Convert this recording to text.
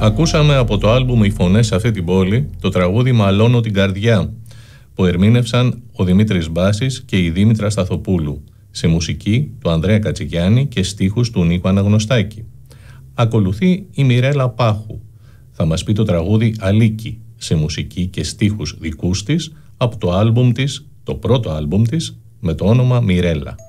Ακούσαμε από το άλμπουμ «Οι φωνές σε αυτή την πόλη» το τραγούδι «Μαλώνω την καρδιά» που ερμήνευσαν ο Δημήτρης Μπάσης και η Δήμητρα Σταθοπούλου, σε μουσική του Ανδρέα Κατσικιάνη και στίχους του Νίκου Αναγνωστάκη. Ακολουθεί η Μιρέλα Πάχου. Θα μας πει το τραγούδι «Αλίκη», σε μουσική και στίχους δικούς της, από το άλμπουμ της, το πρώτο άλμπουμ της, με το όνομα Μιρέλα.